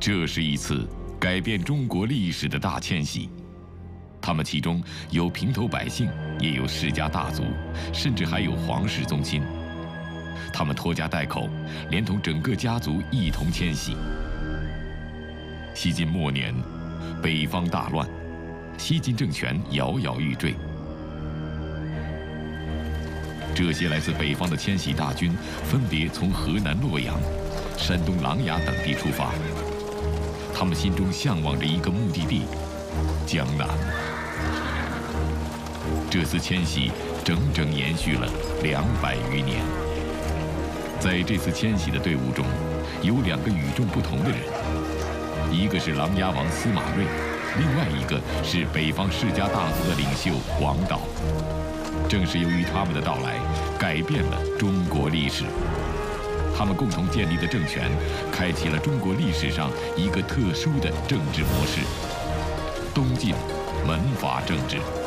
这是一次改变中国历史的大迁徙。他们其中有平头百姓，也有世家大族，甚至还有皇室宗亲。他们拖家带口，连同整个家族一同迁徙。西晋末年，北方大乱，西晋政权摇摇欲坠。这些来自北方的迁徙大军，分别从河南洛阳、山东琅琊等地出发。他们心中向往着一个目的地——江南。这次迁徙整整延续了200余年。在这次迁徙的队伍中，有2个与众不同的人，一个是琅琊王司马睿，另外一个是北方世家大族的领袖王导。正是由于他们的到来，改变了中国历史。他们共同建立的政权，开启了中国历史上一个特殊的政治模式——东晋门阀政治。